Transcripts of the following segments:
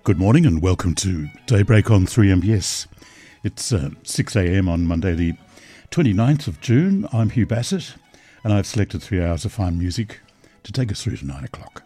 Good morning and welcome to Daybreak on 3MBS. It's 6 a.m. on Monday the 29th of June. I'm Hugh Bassett and I've selected 3 hours of fine music to take us through to 9 o'clock.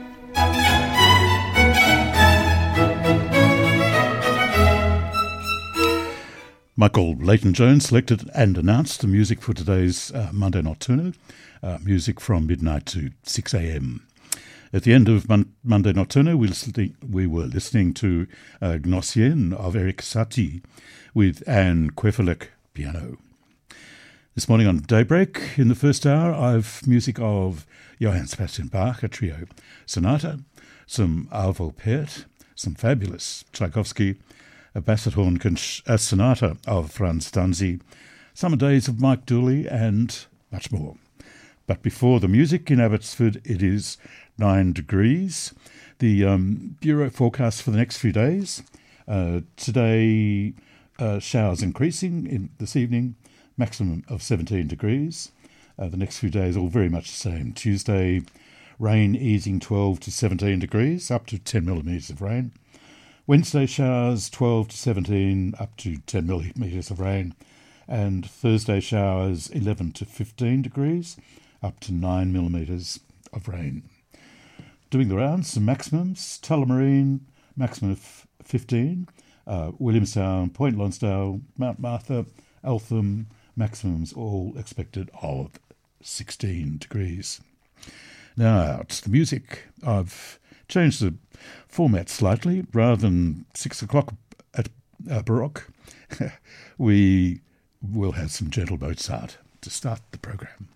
Michael Leighton-Jones selected and announced the music for today's Monday Nocturno, music from midnight to 6 a.m. At the end of Monday Nocturno, we were listening to Gnossienne of Erik Satie with Anne Kwefelek piano. This morning on Daybreak, in the first hour, I've music of Johann Sebastian Bach, a trio sonata, some Arvo Pärt, some fabulous Tchaikovsky, a Bassett horn sonata of Franz Danzy, Summer Days of Mike Dooley, and much more. But before the music in Abbotsford, it is 9 degrees. The Bureau forecast for the next few days. Today, showers increasing this evening, maximum of 17 degrees. The next few days, all very much the same. Tuesday, rain easing 12 to 17 degrees, up to 10 millimetres of rain. Wednesday, showers 12 to 17, up to 10 millimetres of rain. And Thursday, showers 11 to 15 degrees, up to 9 millimetres of rain. Doing the rounds, some maximums. Tullamarine, maximum of 15. Williamstown, Point Lonsdale, Mount Martha, Eltham, maximums all expected of 16 degrees. Now, to the music. I've changed the format slightly. Rather than 6 o'clock at Baroque, we will have some gentle Mozart to start the program.